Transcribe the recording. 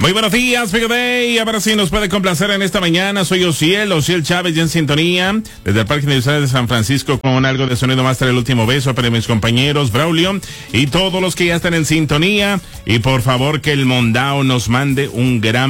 Muy buenos días, Day. A ver si nos puede complacer en esta mañana. Soy Osiel Chávez, ya en sintonía, desde el Parque Industrial de San Francisco, con algo de sonido más el último beso para mis compañeros Braulio y todos los que ya están en sintonía. Y por favor, que el Mondao nos mande un gran